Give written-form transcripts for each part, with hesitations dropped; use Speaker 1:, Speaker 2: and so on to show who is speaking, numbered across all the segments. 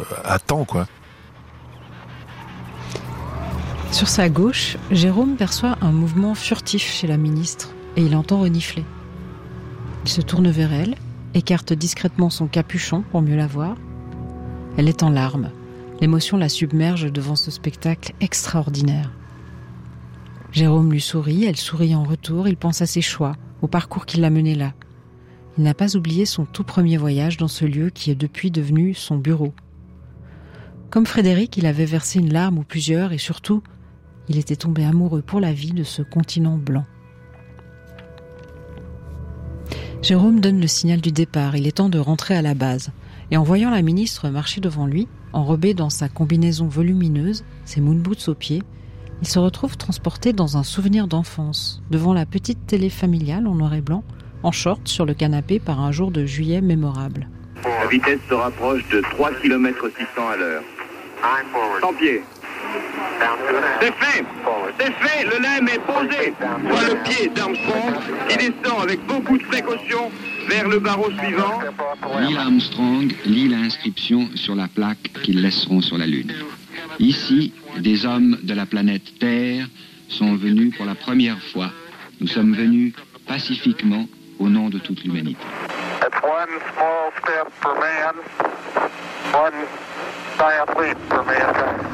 Speaker 1: à temps, quoi.
Speaker 2: Sur sa gauche, Jérôme perçoit un mouvement furtif chez la ministre et il entend renifler. Il se tourne vers elle, écarte discrètement son capuchon pour mieux la voir. Elle est en larmes. L'émotion la submerge devant ce spectacle extraordinaire. Jérôme lui sourit, elle sourit en retour, il pense à ses choix, au parcours qui l'a mené là. Il n'a pas oublié son tout premier voyage dans ce lieu qui est depuis devenu son bureau. Comme Frédéric, il avait versé une larme ou plusieurs et surtout, il était tombé amoureux pour la vie de ce continent blanc. Jérôme donne le signal du départ, il est temps de rentrer à la base. Et en voyant la ministre marcher devant lui, enrobée dans sa combinaison volumineuse, ses moon boots aux pieds, il se retrouve transporté dans un souvenir d'enfance, devant la petite télé familiale en noir et blanc, en short sur le canapé par un jour de juillet mémorable.
Speaker 3: La vitesse se rapproche de 3 km 600 à l'heure. 100 pieds. C'est fait! C'est fait! Le lemme est posé! Voilà le pied d'Armstrong qui descend avec beaucoup de précaution vers le barreau suivant.
Speaker 4: Neil Armstrong lit l'inscription sur la plaque qu'ils laisseront sur la Lune. Ici, des hommes de la planète Terre sont venus pour la première fois. Nous sommes venus pacifiquement au nom de toute l'humanité.
Speaker 5: It's one small step for man, one giant leap for mankind.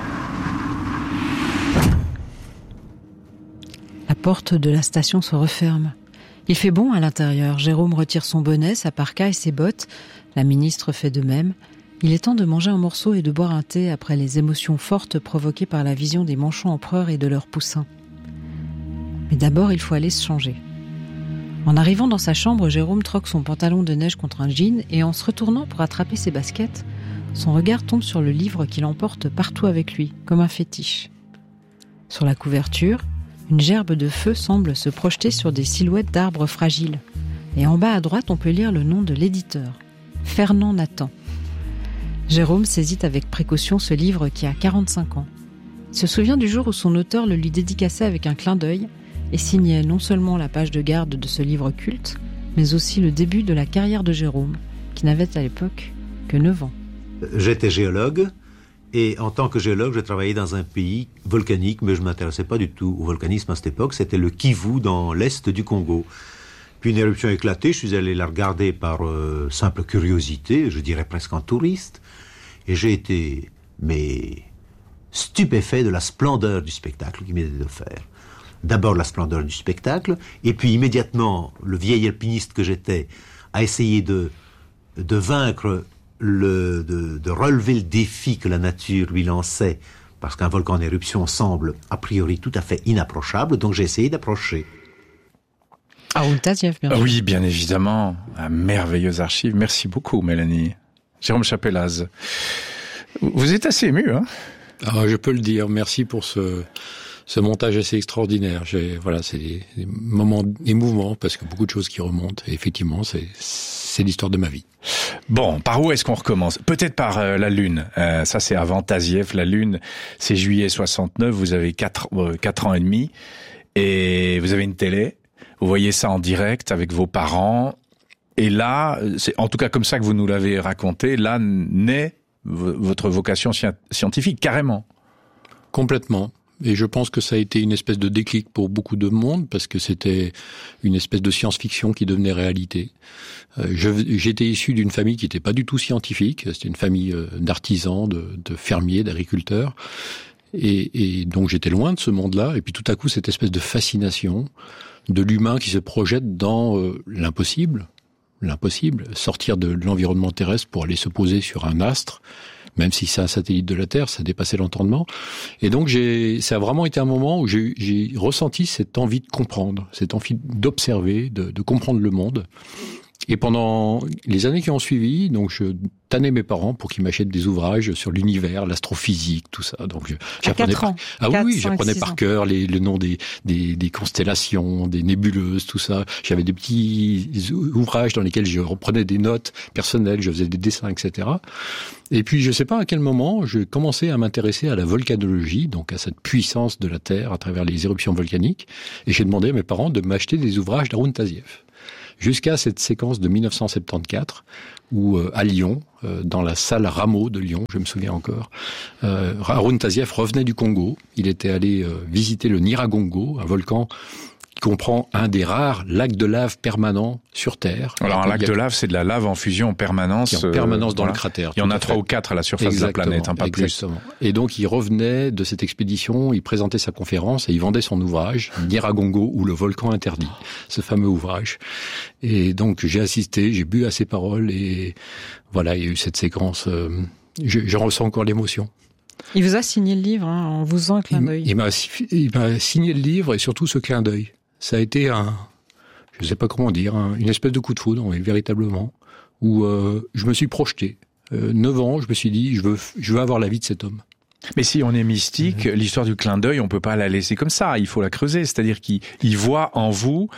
Speaker 2: La porte de la station se referme. Il fait bon à l'intérieur. Jérôme retire son bonnet, sa parka et ses bottes. La ministre fait de même. Il est temps de manger un morceau et de boire un thé après les émotions fortes provoquées par la vision des manchots empereurs et de leurs poussins. Mais d'abord, il faut aller se changer. En arrivant dans sa chambre, Jérôme troque son pantalon de neige contre un jean et en se retournant pour attraper ses baskets, son regard tombe sur le livre qu'il emporte partout avec lui, comme un fétiche. Sur la couverture, une gerbe de feu semble se projeter sur des silhouettes d'arbres fragiles. Et en bas à droite, on peut lire le nom de l'éditeur, Fernand Nathan. Jérôme saisit avec précaution ce livre qui a 45 ans. Il se souvient du jour où son auteur le lui dédicaçait avec un clin d'œil et signait non seulement la page de garde de ce livre culte, mais aussi le début de la carrière de Jérôme, qui n'avait à l'époque que 9 ans.
Speaker 6: J'étais géologue. Et en tant que géologue, je travaillais dans un pays volcanique, mais je ne m'intéressais pas du tout au volcanisme à cette époque. C'était le Kivu, dans l'est du Congo. Puis une éruption a éclaté, je suis allé la regarder par simple curiosité, je dirais presque en touriste. Et j'ai été, stupéfait de la splendeur du spectacle qui m'était offert. D'abord la splendeur du spectacle, et puis immédiatement, le vieil alpiniste que j'étais a essayé de vaincre de relever le défi que la nature lui lançait, parce qu'un volcan en éruption semble a priori tout à fait inapprochable, donc j'ai essayé d'approcher.
Speaker 2: Haroun Tazieff, bien sûr.
Speaker 1: Oui, bien évidemment. Un merveilleuse archive. Merci beaucoup, Mélanie. Jérôme Chapelaz. Vous êtes assez ému, hein?
Speaker 7: Je peux le dire. Merci pour ce montage assez extraordinaire. C'est des moments émouvants parce que beaucoup de choses qui remontent. Et effectivement, c'est l'histoire de ma vie.
Speaker 1: Bon, par où est-ce qu'on recommence? Peut-être par la Lune. Ça, c'est avant Tazieff. La Lune, c'est juillet 69. Vous avez 4 ans et demi. Et vous avez une télé. Vous voyez ça en direct avec vos parents. Et là, c'est en tout cas comme ça que vous nous l'avez raconté, là naît votre vocation scientifique, carrément.
Speaker 7: Complètement. Et je pense que ça a été une espèce de déclic pour beaucoup de monde, parce que c'était une espèce de science-fiction qui devenait réalité. J'étais issu d'une famille qui n'était pas du tout scientifique. C'était une famille d'artisans, de fermiers, d'agriculteurs. Et donc j'étais loin de ce monde-là. Et puis tout à coup, cette espèce de fascination de l'humain qui se projette dans l'impossible, sortir de l'environnement terrestre pour aller se poser sur un astre, même si c'est un satellite de la Terre, ça dépassait l'entendement. Et donc ça a vraiment été un moment où j'ai ressenti cette envie de comprendre, cette envie d'observer, de comprendre le monde. Et pendant les années qui ont suivi, donc je tannais mes parents pour qu'ils m'achètent des ouvrages sur l'univers, l'astrophysique, tout ça. Donc j'apprenais j'apprenais par cœur le nom des constellations, des nébuleuses, tout ça. J'avais des petits ouvrages dans lesquels je reprenais des notes personnelles, je faisais des dessins, etc. Et puis je sais pas à quel moment je commençais à m'intéresser à la volcanologie, donc à cette puissance de la Terre à travers les éruptions volcaniques. Et j'ai demandé à mes parents de m'acheter des ouvrages d'Haroun Tazieff. jusqu'à cette séquence de 1974 où à Lyon, dans la salle Rameau de Lyon, je me souviens encore, Haroun Tazieff revenait du Congo. Il était allé visiter le Nyiragongo, un volcan qui comprend un des rares lacs de lave permanents sur Terre.
Speaker 1: Alors un lac de lave, c'est de la lave en fusion en permanence.
Speaker 7: Qui est en permanence dans le crater.
Speaker 1: Il y en a 3 ou 4 à la surface de la planète, pas
Speaker 7: exactement. Plus. Et donc il revenait de cette expédition, il présentait sa conférence et il vendait son ouvrage, Nyiragongo ou le volcan interdit, ce fameux ouvrage. Et donc j'ai assisté, j'ai bu à ses paroles et voilà, il y a eu cette séquence. Je ressens encore l'émotion.
Speaker 2: Il vous a signé le livre en vous faisant un clin d'œil.
Speaker 7: Il m'a signé le livre et surtout ce clin d'œil. Ça a été je sais pas comment dire, une espèce de coup de foudre, oui, véritablement, où je me suis projeté. 9 ans, je me suis dit, je veux avoir la vie de cet homme.
Speaker 1: Mais si on est mystique, l'histoire du clin d'œil, on peut pas la laisser comme ça. Il faut la creuser. C'est-à-dire qu'il voit en vous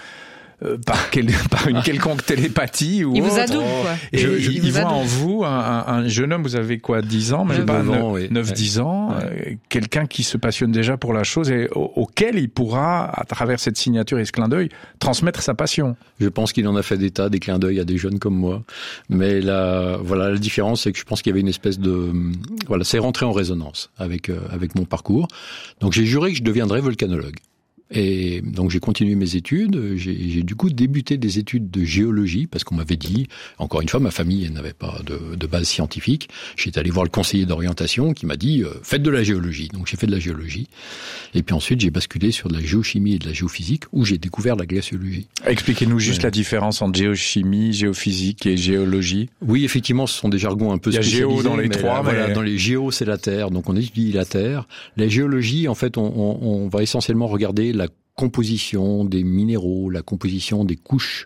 Speaker 1: par une quelconque télépathie ou
Speaker 2: il
Speaker 1: autre.
Speaker 2: vous adoube, quoi.
Speaker 1: Et il voit en vous un jeune homme, vous avez quoi, 10 ans, même pas 9-10 ans, quelqu'un qui se passionne déjà pour la chose et auquel il pourra, à travers cette signature et ce clin d'œil, transmettre sa passion.
Speaker 7: Je pense qu'il en a fait des clins d'œil à des jeunes comme moi. Mais la différence, c'est que je pense qu'il y avait une espèce de, c'est rentré en résonance avec mon parcours. Donc j'ai juré que je deviendrais volcanologue. Et donc j'ai continué mes études, j'ai du coup débuté des études de géologie, parce qu'on m'avait dit, encore une fois, ma famille n'avait pas de base scientifique, j'étais allé voir le conseiller d'orientation qui m'a dit « faites de la géologie ». Donc j'ai fait de la géologie, et puis ensuite j'ai basculé sur de la géochimie et de la géophysique, où j'ai découvert la glaciologie.
Speaker 1: Expliquez-nous juste la différence entre géochimie, géophysique et géologie.
Speaker 7: Oui, effectivement, ce sont des jargons un peu spécialisés.
Speaker 1: Il y a géo dans les trois.
Speaker 7: Voilà, dans les géos, c'est la Terre, donc on étudie la Terre. La géologie, en fait, on va essentiellement regarder la composition des minéraux, la composition des couches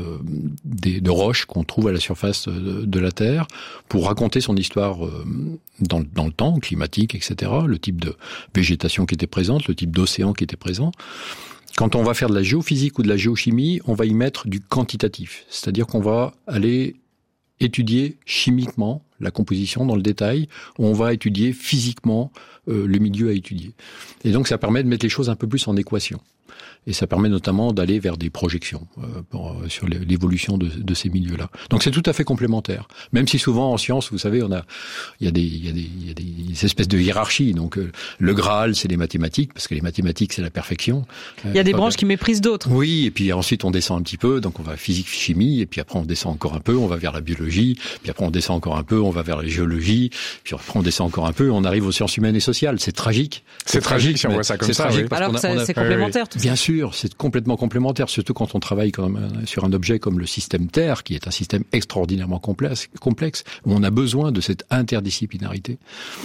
Speaker 7: de roches qu'on trouve à la surface de la Terre, pour raconter son histoire dans le temps, climatique, etc., le type de végétation qui était présente, le type d'océan qui était présent. Quand on va faire de la géophysique ou de la géochimie, on va y mettre du quantitatif, c'est-à-dire qu'on va aller étudier chimiquement la composition dans le détail, ou on va étudier physiquement le milieu à étudier. Et donc ça permet de mettre les choses un peu plus en équation. Et ça permet notamment d'aller vers des projections sur l'évolution de ces milieux-là. Donc c'est tout à fait complémentaire. Même si souvent en science, vous savez, il y a des espèces de hiérarchies. Donc le Graal, c'est les mathématiques, parce que les mathématiques, c'est la perfection.
Speaker 2: Il y a des branches qui méprisent d'autres.
Speaker 7: Oui, et puis ensuite on descend un petit peu, donc on va physique, chimie, et puis après on descend encore un peu, on va vers la biologie, puis après on descend encore un peu, on va vers la géologie, puis après on descend encore un peu, on arrive aux sciences humaines et sociales. C'est tragique.
Speaker 1: C'est tragique si on voit ça comme ça. Oui.
Speaker 2: Alors que c'est complémentaire tout ça.
Speaker 7: Bien sûr, c'est complètement complémentaire, surtout quand on travaille sur un objet comme le système Terre, qui est un système extraordinairement complexe, où on a besoin de cette interdisciplinarité.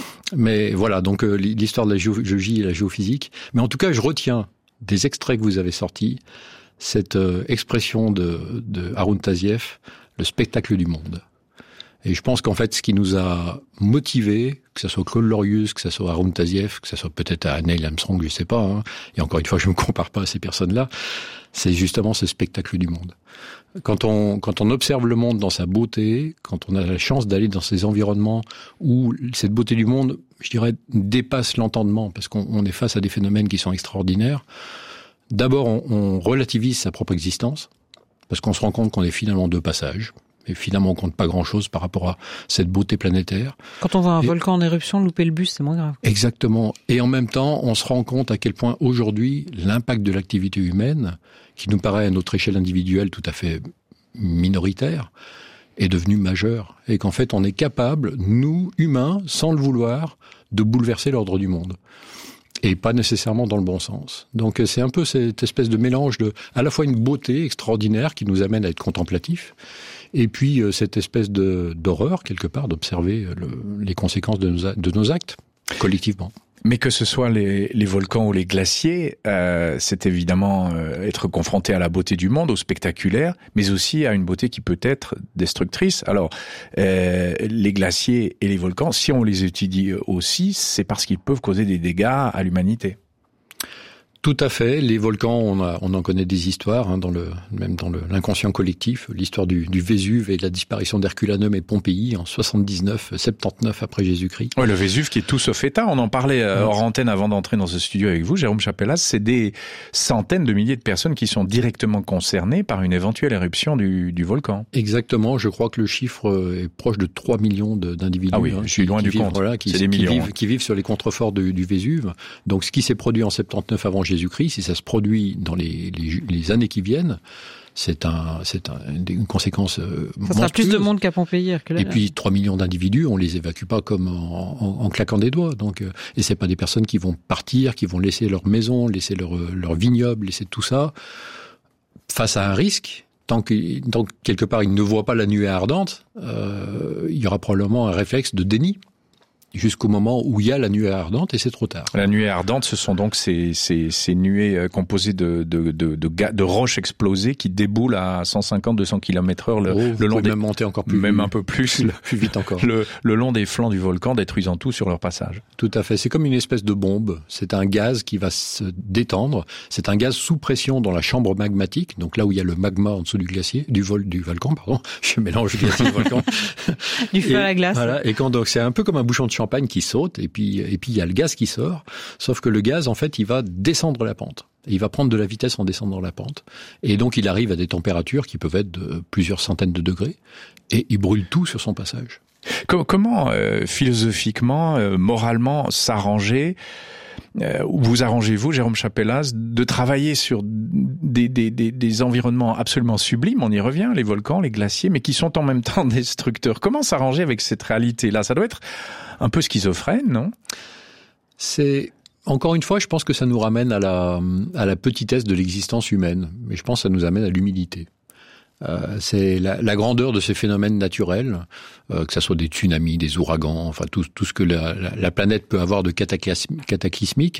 Speaker 7: Mais voilà, donc l'histoire de la géologie et la géophysique. Mais en tout cas, je retiens des extraits que vous avez sortis, cette expression de Haroun Tazieff, le spectacle du monde. Et je pense qu'en fait, ce qui nous a motivés, que ce soit Claude Lorius, que ce soit Haroun Tazieff, que ce soit peut-être à Neil Armstrong, je sais pas, et encore une fois, je me compare pas à ces personnes-là, c'est justement ce spectacle du monde. Quand on observe le monde dans sa beauté, quand on a la chance d'aller dans ces environnements où cette beauté du monde, je dirais, dépasse l'entendement, parce qu'on est face à des phénomènes qui sont extraordinaires, d'abord, on relativise sa propre existence, parce qu'on se rend compte qu'on est finalement de passage. Et finalement, on compte pas grand-chose par rapport à cette beauté planétaire.
Speaker 2: Quand on voit un volcan en éruption, louper le bus, c'est moins grave.
Speaker 7: Exactement. Et en même temps, on se rend compte à quel point aujourd'hui, l'impact de l'activité humaine, qui nous paraît à notre échelle individuelle tout à fait minoritaire, est devenu majeur. Et qu'en fait, on est capable, nous, humains, sans le vouloir, de bouleverser l'ordre du monde. Et pas nécessairement dans le bon sens. Donc c'est un peu cette espèce de mélange de, à la fois une beauté extraordinaire qui nous amène à être contemplatifs, et puis cette espèce d'horreur, quelque part, d'observer les conséquences de nos actes, collectivement.
Speaker 1: Mais que ce soit les volcans ou les glaciers, c'est évidemment être confronté à la beauté du monde, au spectaculaire, mais aussi à une beauté qui peut être destructrice. Alors, les glaciers et les volcans, si on les étudie aussi, c'est parce qu'ils peuvent causer des dégâts à l'humanité.
Speaker 7: Tout à fait. Les volcans, on en connaît des histoires, hein, même dans l'inconscient collectif. L'histoire du Vésuve et de la disparition d'Herculanum et Pompéi en 79 après Jésus-Christ.
Speaker 1: Ouais, le Vésuve qui est tout sauf état. On en parlait hors antenne avant d'entrer dans ce studio avec vous, Jérôme Chapellas. C'est des centaines de milliers de personnes qui sont directement concernées par une éventuelle éruption du volcan.
Speaker 7: Exactement. Je crois que le chiffre est proche de 3 millions d'individus.
Speaker 1: Ah oui, je suis loin du compte.
Speaker 7: Voilà,
Speaker 1: c'est des millions.
Speaker 7: Qui vivent sur les contreforts du Vésuve. Donc, ce qui s'est produit en 79 avant Jésus-Christ, si ça se produit dans les années qui viennent, c'est une conséquence monstrueuse.
Speaker 2: Ça sera plus de monde qu'à Pompéi.
Speaker 7: Et puis 3 millions d'individus, on les évacue pas comme en claquant des doigts. Donc, et c'est pas des personnes qui vont partir, qui vont laisser leur maison, laisser leur vignoble, laisser tout ça face à un risque. Tant que quelque part ils ne voient pas la nuée ardente, il y aura probablement un réflexe de déni. Jusqu'au moment où il y a la nuée ardente et c'est trop tard.
Speaker 1: La nuée ardente, ce sont donc ces nuées composées de roches explosées qui déboulent à 150-200 km/h le long des...
Speaker 7: même monter encore plus,
Speaker 1: même un peu plus,
Speaker 7: plus vite encore.
Speaker 1: Le long des flancs du volcan, détruisant tout sur leur passage.
Speaker 7: Tout à fait. C'est comme une espèce de bombe. C'est un gaz qui va se détendre. C'est un gaz sous pression dans la chambre magmatique, donc là où il y a le magma en dessous du glacier, du volcan, pardon. Je mélange glacier et volcan.
Speaker 2: Du feu à la glace.
Speaker 7: Voilà. Et donc c'est un peu comme un bouchon de champagne qui saute, et puis il y a le gaz qui sort, sauf que le gaz, en fait, il va descendre la pente. Il va prendre de la vitesse en descendant la pente. Et donc, il arrive à des températures qui peuvent être de plusieurs centaines de degrés, et il brûle tout sur son passage.
Speaker 1: Comment philosophiquement, moralement, s'arranger vous arrangez-vous, Jérôme Chapellas, de travailler sur des environnements absolument sublimes, on y revient, les volcans, les glaciers, mais qui sont en même temps destructeurs. Comment s'arranger avec cette réalité-là? Ça doit être un peu schizophrène, non?
Speaker 7: Encore une fois, je pense que ça nous ramène à la petitesse de l'existence humaine, mais je pense que ça nous amène à l'humilité. C'est la grandeur de ces phénomènes naturels, que ça soit des tsunamis, des ouragans, enfin tout ce que la planète peut avoir de cataclysmique.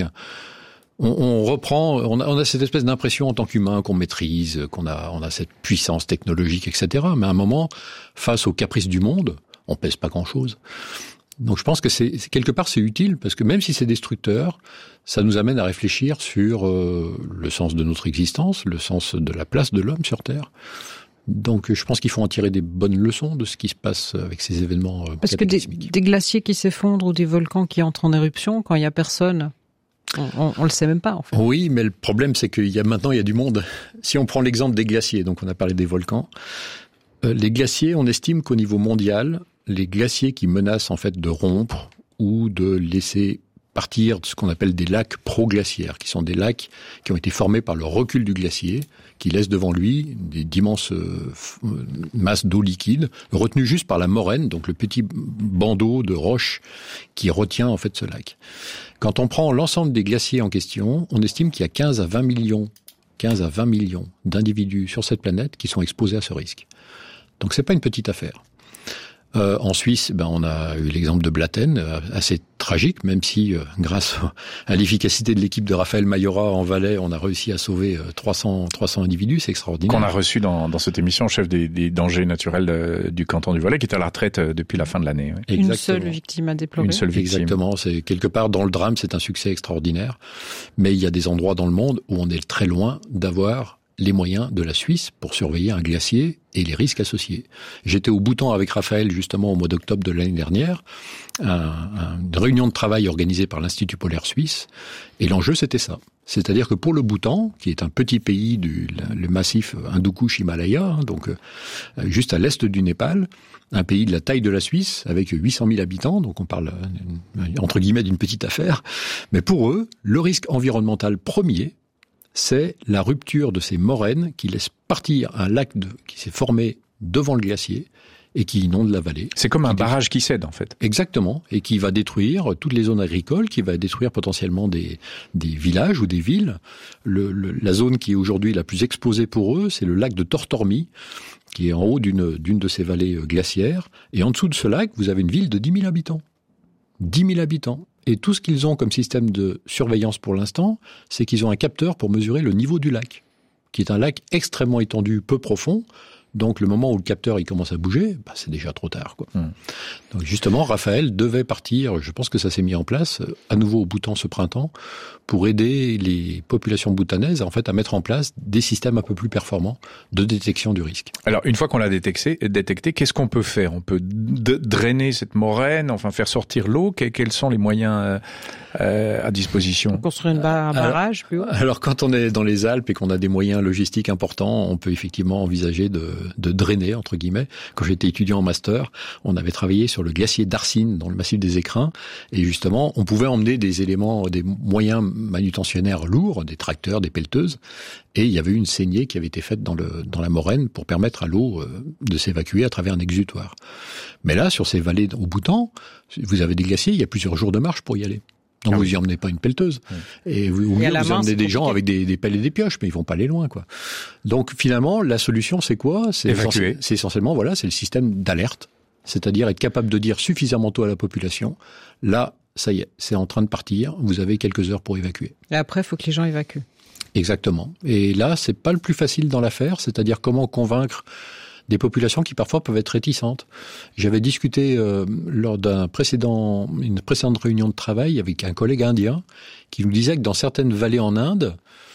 Speaker 7: On a cette espèce d'impression en tant qu'humain qu'on maîtrise, qu'on a cette puissance technologique, etc. Mais à un moment, face aux caprices du monde, on pèse pas grand-chose. Donc je pense que c'est quelque part c'est utile, parce que même si c'est destructeur, ça nous amène à réfléchir sur le sens de notre existence, le sens de la place de l'homme sur Terre. Donc je pense qu'il faut en tirer des bonnes leçons de ce qui se passe avec ces événements cataclysmiques.
Speaker 2: Parce que des glaciers qui s'effondrent ou des volcans qui entrent en éruption, quand il y a personne, on le sait même pas en fait.
Speaker 7: Oui, mais le problème c'est qu'il maintenant il y a du monde. Si on prend l'exemple des glaciers, donc on a parlé des volcans, les glaciers, on estime qu'au niveau mondial, les glaciers qui menacent en fait de rompre ou de laisser partir de ce qu'on appelle des lacs proglaciaires, qui sont des lacs qui ont été formés par le recul du glacier, qui laissent devant lui d'immenses masses d'eau liquide, retenues juste par la moraine, donc le petit bandeau de roches qui retient en fait ce lac. Quand on prend l'ensemble des glaciers en question, on estime qu'il y a 15 à 20 millions d'individus sur cette planète qui sont exposés à ce risque. Donc c'est pas une petite affaire. En Suisse, on a eu l'exemple de Blatten, assez tragique, même si grâce à l'efficacité de l'équipe de Raphaël Mayora en Valais, on a réussi à sauver 300 individus, c'est extraordinaire.
Speaker 1: Qu'on a reçu dans cette émission, chef des dangers naturels du canton du Valais, qui est à la retraite depuis la fin de l'année. Oui.
Speaker 2: Une seule victime à déplorer.
Speaker 1: Une seule victime.
Speaker 7: Exactement, c'est quelque part dans le drame, c'est un succès extraordinaire, mais il y a des endroits dans le monde où on est très loin d'avoir les moyens de la Suisse pour surveiller un glacier et les risques associés. J'étais au Bhoutan avec Raphaël justement au mois d'octobre de l'année dernière, une réunion de travail organisée par l'Institut polaire suisse, et l'enjeu c'était ça. C'est-à-dire que pour le Bhoutan, qui est un petit pays le massif Hindou-Kush-Himalaya, donc juste à l'est du Népal, un pays de la taille de la Suisse, avec 800 000 habitants, donc on parle entre guillemets d'une petite affaire, mais pour eux, le risque environnemental premier, c'est la rupture de ces moraines qui laissent partir un lac qui s'est formé devant le glacier et qui inonde la vallée.
Speaker 1: C'est comme un barrage qui cède, en fait.
Speaker 7: Exactement, et qui va détruire toutes les zones agricoles, qui va détruire potentiellement des villages ou des villes. La zone qui est aujourd'hui la plus exposée pour eux, c'est le lac de Tortormi, qui est en haut d'une de ces vallées glaciaires. Et en dessous de ce lac, vous avez une ville de 10 000 habitants. 10 000 habitants. Et tout ce qu'ils ont comme système de surveillance pour l'instant, c'est qu'ils ont un capteur pour mesurer le niveau du lac, qui est un lac extrêmement étendu, peu profond, Donc le moment où le capteur il commence à bouger, c'est déjà trop tard, quoi. Donc justement, Raphaël devait partir, je pense que ça s'est mis en place, à nouveau au Bhoutan ce printemps, pour aider les populations bhoutanaises en fait à mettre en place des systèmes un peu plus performants de détection du risque.
Speaker 1: Alors une fois qu'on l'a détecté, qu'est-ce qu'on peut faire? On peut drainer cette moraine, enfin faire sortir l'eau. Quels sont les moyens à disposition?
Speaker 2: Construire un barrage plus haut.
Speaker 7: Alors quand on est dans les Alpes et qu'on a des moyens logistiques importants, on peut effectivement envisager de drainer, entre guillemets. Quand j'étais étudiant en master, on avait travaillé sur le glacier d'Arsine dans le massif des Écrins, et justement on pouvait emmener des éléments, des moyens manutentionnaires lourds, des tracteurs, des pelleteuses, et il y avait une saignée qui avait été faite dans la moraine pour permettre à l'eau de s'évacuer à travers un exutoire. Mais là, sur ces vallées au Bhoutan, vous avez des glaciers, il y a plusieurs jours de marche pour y aller. Donc vous y emmenez pas une pelleteuse. Et vous emmenez des gens avec des pelles et des pioches, mais ils vont pas aller loin, quoi. Donc finalement, la solution, c'est quoi? C'est essentiellement, voilà, c'est le système d'alerte. C'est-à-dire être capable de dire suffisamment tôt à la population, là, ça y est, c'est en train de partir, vous avez quelques heures pour évacuer.
Speaker 2: Et après, il faut que les gens évacuent. Exactement.
Speaker 7: Et là, c'est pas le plus facile dans l'affaire, c'est-à-dire comment convaincre des populations qui parfois peuvent être réticentes. J'avais discuté lors une précédente réunion de travail avec un collègue indien qui nous disait que dans certaines vallées en Inde,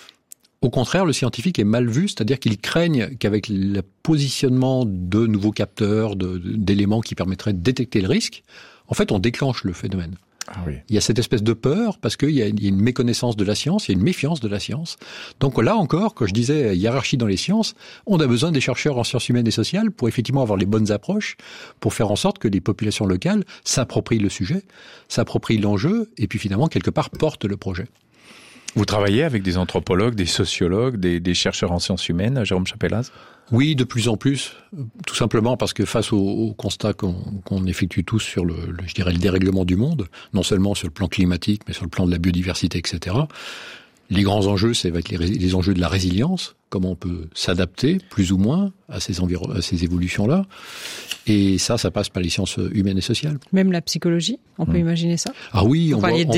Speaker 7: au contraire, le scientifique est mal vu, c'est-à-dire qu'ils craignent qu'avec le positionnement de nouveaux capteurs, d'éléments qui permettraient de détecter le risque, en fait, on déclenche le phénomène.
Speaker 1: Ah oui.
Speaker 7: Il y a cette espèce de peur parce qu'il y a une méconnaissance de la science, il y a une méfiance de la science. Donc là encore, quand je disais hiérarchie dans les sciences, on a besoin des chercheurs en sciences humaines et sociales pour effectivement avoir les bonnes approches, pour faire en sorte que les populations locales s'approprient le sujet, s'approprient l'enjeu et puis finalement quelque part portent le projet.
Speaker 1: Vous travaillez avec des anthropologues, des sociologues, des chercheurs en sciences humaines, Jérôme Chapelaz?
Speaker 7: Oui, de plus en plus, tout simplement parce que face au constat qu'on effectue tous sur le dérèglement du monde, non seulement sur le plan climatique, mais sur le plan de la biodiversité, etc., les grands enjeux, ça va être les enjeux de la résilience, comment on peut s'adapter, plus ou moins, à ces évolutions-là. Et ça passe par les sciences humaines et sociales.
Speaker 2: Même la psychologie, on peut imaginer ça?
Speaker 7: Ah oui,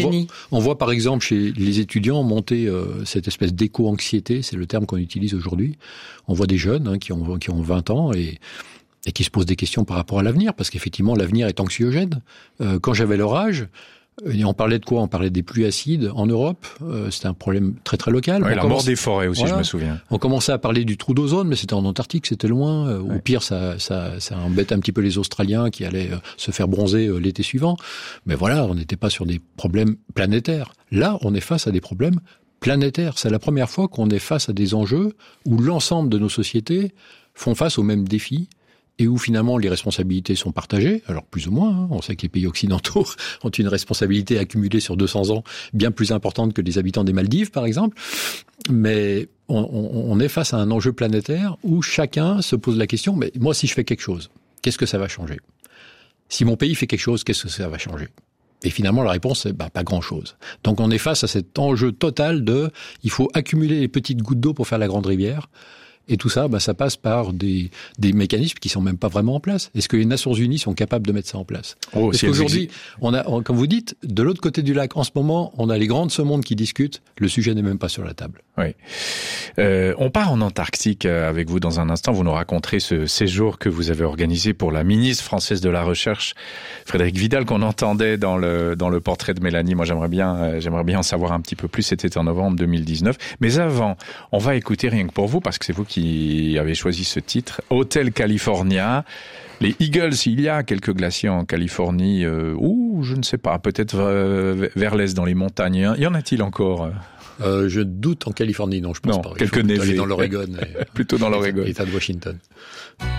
Speaker 7: on voit par exemple chez les étudiants monter cette espèce d'éco-anxiété, c'est le terme qu'on utilise aujourd'hui. On voit des jeunes qui ont 20 ans et qui se posent des questions par rapport à l'avenir, parce qu'effectivement l'avenir est anxiogène. Quand j'avais leur âge, et on parlait de quoi? On parlait des pluies acides en Europe. C'était un problème très très local.
Speaker 1: Oui, mort des forêts aussi, voilà. Je me souviens.
Speaker 7: On commençait à parler du trou d'ozone, mais c'était en Antarctique, c'était loin. Au pire, ça embête un petit peu les Australiens qui allaient se faire bronzer l'été suivant. Mais voilà, on n'était pas sur des problèmes planétaires. Là, on est face à des problèmes planétaires. C'est la première fois qu'on est face à des enjeux où l'ensemble de nos sociétés font face aux mêmes défis. Et où finalement les responsabilités sont partagées, alors plus ou moins, on sait que les pays occidentaux ont une responsabilité accumulée sur 200 ans bien plus importante que les habitants des Maldives par exemple, mais on est face à un enjeu planétaire où chacun se pose la question, mais moi si je fais quelque chose, qu'est-ce que ça va changer? Si mon pays fait quelque chose, qu'est-ce que ça va changer? Et finalement, la réponse, c'est pas grand-chose. Donc on est face à cet enjeu total il faut accumuler les petites gouttes d'eau pour faire la grande rivière. Et tout ça, ça passe par des mécanismes qui sont même pas vraiment en place. Est-ce que les Nations Unies sont capables de mettre ça en place? Parce qu'aujourd'hui, comme vous dites, de l'autre côté du lac, en ce moment, on a les grands de ce monde qui discutent. Le sujet n'est même pas sur la table.
Speaker 1: Oui. On part en Antarctique avec vous dans un instant. Vous nous raconterez ce séjour que vous avez organisé pour la ministre française de la Recherche, Frédérique Vidal, qu'on entendait dans le portrait de Mélanie. Moi, j'aimerais bien en savoir un petit peu plus. C'était en novembre 2019. Mais avant, on va écouter rien que pour vous, parce que c'est vous qui avez choisi ce titre, Hotel California. Les Eagles, il y a quelques glaciers en Californie, ou je ne sais pas, peut-être vers l'est dans les montagnes. Y en a-t-il encore?
Speaker 7: Je doute en Californie, non, je pense pas.
Speaker 1: Quelques névés.
Speaker 7: Dans l'Oregon.
Speaker 1: Plutôt dans l'Oregon.
Speaker 7: L'État de Washington.